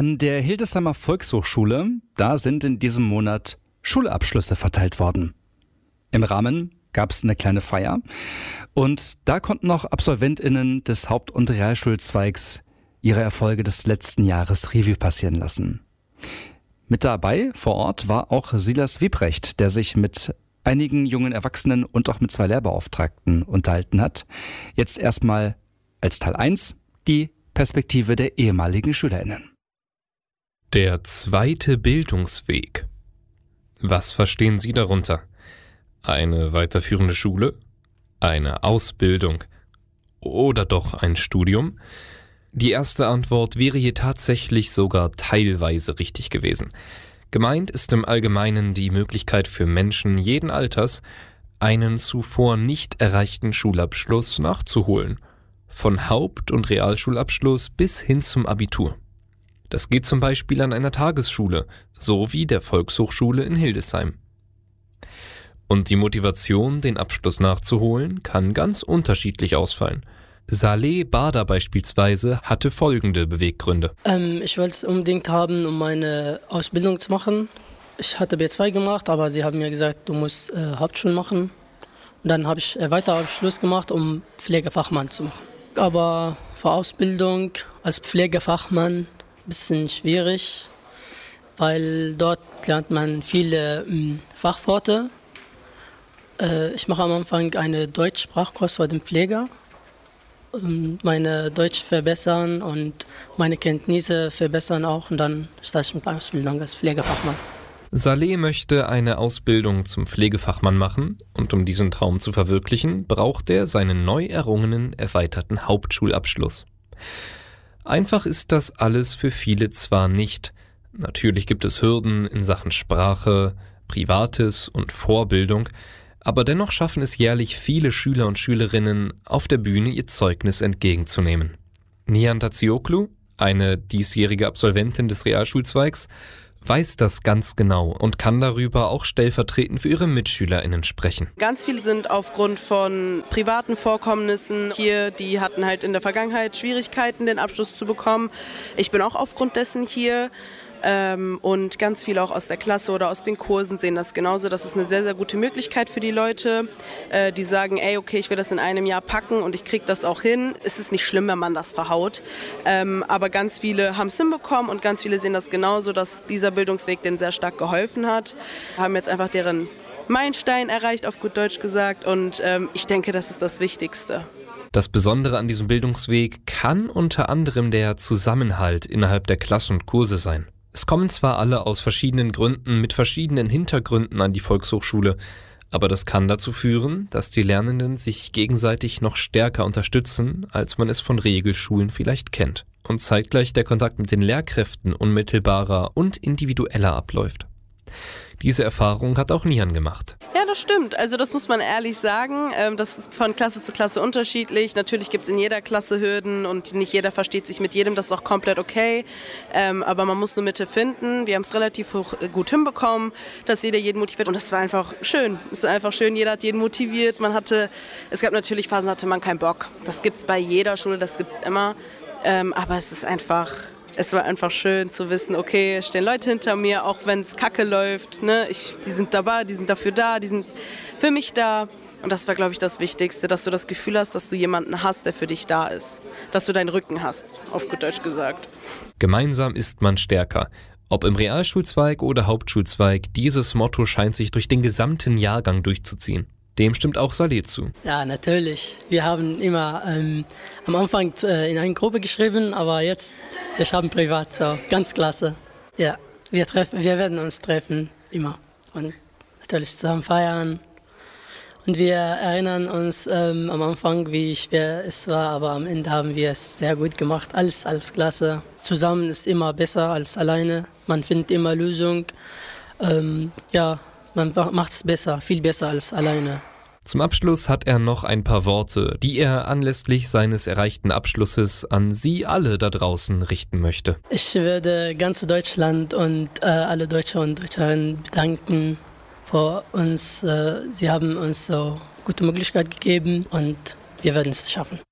An der Hildesheimer Volkshochschule, da sind in diesem Monat Schulabschlüsse verteilt worden. Im Rahmen gab es eine kleine Feier und da konnten auch AbsolventInnen des Haupt- und Realschulzweigs ihre Erfolge des letzten Jahres Revue passieren lassen. Mit dabei vor Ort war auch Silas Wiebrecht, der sich mit einigen jungen Erwachsenen und auch mit 2 Lehrbeauftragten unterhalten hat. Jetzt erstmal als Teil 1 die Perspektive der ehemaligen SchülerInnen. Der zweite Bildungsweg. Was verstehen Sie darunter? Eine weiterführende Schule? Eine Ausbildung? Oder doch ein Studium? Die erste Antwort wäre hier tatsächlich sogar teilweise richtig gewesen. Gemeint ist im Allgemeinen die Möglichkeit für Menschen jeden Alters, einen zuvor nicht erreichten Schulabschluss nachzuholen. Von Haupt- und Realschulabschluss bis hin zum Abitur. Das geht zum Beispiel an einer Tagesschule, so wie der Volkshochschule in Hildesheim. Und die Motivation, den Abschluss nachzuholen, kann ganz unterschiedlich ausfallen. Saleh Bader beispielsweise hatte folgende Beweggründe. Ich wollte es unbedingt haben, um meine Ausbildung zu machen. Ich hatte B2 gemacht, aber sie haben mir gesagt, du musst Hauptschule machen. Und dann habe ich Weiterabschluss gemacht, um Pflegefachmann zu machen. Aber für Ausbildung als Pflegefachmann ein bisschen schwierig, weil dort lernt man viele Fachworte. Ich mache am Anfang einen Deutschsprachkurs für den Pfleger. Meine Deutsch verbessern und meine Kenntnisse verbessern auch und dann starte ich mit der Ausbildung als Pflegefachmann. Saleh möchte eine Ausbildung zum Pflegefachmann machen und um diesen Traum zu verwirklichen, braucht er seinen neu errungenen erweiterten Hauptschulabschluss. Einfach ist das alles für viele zwar nicht. Natürlich gibt es Hürden in Sachen Sprache, Privates und Vorbildung, aber dennoch schaffen es jährlich viele Schüler und Schülerinnen, auf der Bühne ihr Zeugnis entgegenzunehmen. Nihan Tazioglu, eine diesjährige Absolventin des Realschulzweigs, weiß das ganz genau und kann darüber auch stellvertretend für ihre MitschülerInnen sprechen. Ganz viele sind aufgrund von privaten Vorkommnissen hier, die hatten halt in der Vergangenheit Schwierigkeiten, den Abschluss zu bekommen. Ich bin auch aufgrund dessen hier. Und ganz viele auch aus der Klasse oder aus den Kursen sehen das genauso. Das ist eine sehr, sehr gute Möglichkeit für die Leute, die sagen, ey, okay, ich will das in einem Jahr packen und ich kriege das auch hin. Es ist nicht schlimm, wenn man das verhaut. Aber ganz viele haben es hinbekommen und ganz viele sehen das genauso, dass dieser Bildungsweg denen sehr stark geholfen hat. Haben jetzt einfach deren Meilenstein erreicht, auf gut Deutsch gesagt. Und ich denke, das ist das Wichtigste. Das Besondere an diesem Bildungsweg kann unter anderem der Zusammenhalt innerhalb der Klassen und Kurse sein. Es kommen zwar alle aus verschiedenen Gründen mit verschiedenen Hintergründen an die Volkshochschule, aber das kann dazu führen, dass die Lernenden sich gegenseitig noch stärker unterstützen, als man es von Regelschulen vielleicht kennt. Und zeitgleich der Kontakt mit den Lehrkräften unmittelbarer und individueller abläuft. Diese Erfahrung hat auch Nihan gemacht. Ja, das stimmt. Also das muss man ehrlich sagen. Das ist von Klasse zu Klasse unterschiedlich. Natürlich gibt es in jeder Klasse Hürden und nicht jeder versteht sich mit jedem. Das ist auch komplett okay. Aber man muss eine Mitte finden. Wir haben es relativ gut hinbekommen, dass jeder jeden motiviert. Und das war einfach schön. Es ist einfach schön, jeder hat jeden motiviert. Es gab natürlich Phasen, da hatte man keinen Bock. Das gibt es bei jeder Schule, das gibt es immer. Aber es war einfach schön zu wissen, okay, es stehen Leute hinter mir, auch wenn es kacke läuft. Ne? Die sind dabei, die sind dafür da, die sind für mich da. Und das war, glaube ich, das Wichtigste, dass du das Gefühl hast, dass du jemanden hast, der für dich da ist. Dass du deinen Rücken hast, auf gut Deutsch gesagt. Gemeinsam ist man stärker. Ob im Realschulzweig oder Hauptschulzweig, dieses Motto scheint sich durch den gesamten Jahrgang durchzuziehen. Dem stimmt auch Saleh zu. Ja, natürlich. Wir haben immer am Anfang in einer Gruppe geschrieben, aber jetzt, wir schreiben privat, so ganz klasse. Ja, wir werden uns treffen, immer. Und natürlich zusammen feiern. Und wir erinnern uns am Anfang, wie schwer es war, aber am Ende haben wir es sehr gut gemacht. Alles klasse. Zusammen ist immer besser als alleine. Man findet immer Lösungen. Man macht es besser, viel besser als alleine. Zum Abschluss hat er noch ein paar Worte, die er anlässlich seines erreichten Abschlusses an Sie alle da draußen richten möchte. Ich würde ganz Deutschland und alle Deutsche und Deutscherinnen bedanken für uns. Sie haben uns so gute Möglichkeit gegeben und wir werden es schaffen.